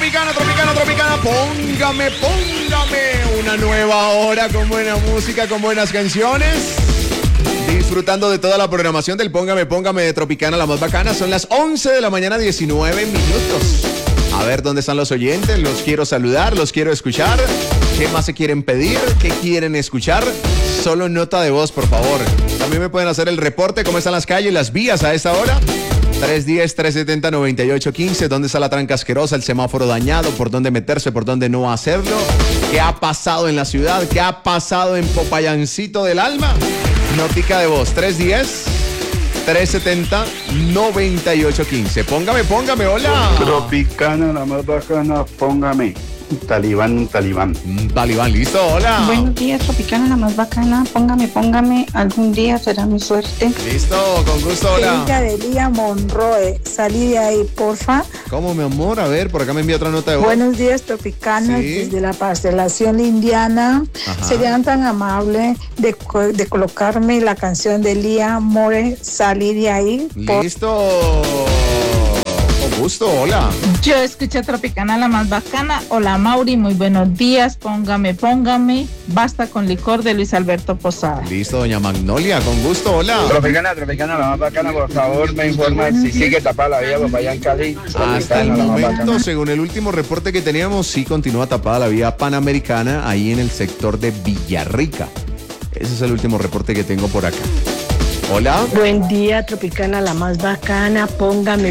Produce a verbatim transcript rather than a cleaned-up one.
Tropicana, Tropicana, Tropicana, póngame, póngame una nueva hora con buena música, con buenas canciones. Disfrutando de toda la programación del Póngame, Póngame de Tropicana, la más bacana. Son las once de la mañana, diecinueve minutos. A ver dónde están los oyentes, los quiero saludar, los quiero escuchar. ¿Qué más se quieren pedir? ¿Qué quieren escuchar? Solo nota de voz, por favor. También me pueden hacer el reporte, cómo están las calles, las vías a esta hora. tres uno cero, tres siete cero, nueve ocho uno cinco. ¿Dónde está la tranca asquerosa, el semáforo dañado? ¿Por dónde meterse? ¿Por dónde no hacerlo? ¿Qué ha pasado en la ciudad? ¿Qué ha pasado en Popayancito del Alma? Notica de voz, tres uno cero, tres siete cero, nueve ocho uno cinco. Póngame, póngame, hola. Tropicana, la más bacana, póngame. Un talibán, un talibán. Un talibán, listo, hola. Buenos días, Tropicana, la más bacana. Póngame, póngame. Algún día será mi suerte. Listo, con gusto, hola. Erika Delia Monroe, salí de ahí, porfa. ¿Cómo, mi amor? A ver, por acá me envía otra nota de voz. Buenos días, Tropicana, Sí. desde la parcelación indiana. Ajá. Serían tan amables de, co- de colocarme la canción de Lía More, salí de ahí. por- Listo. Con gusto, hola. Yo escuché Tropicana, la más bacana. Hola Mauri, muy buenos días. Póngame, póngame. Basta con licor de Luis Alberto Posada. Listo, doña Magnolia, con gusto, hola. Tropicana, Tropicana, la más bacana, por favor, me informa si sigue tapada la vía por allá en Cali. Hasta el Tropicana, la más momento, bacana. según el último reporte que teníamos, sí continúa tapada la vía Panamericana ahí en el sector de Villarrica. Ese es el último reporte que tengo por acá. Hola. Buen día, Tropicana, la más bacana. Póngame,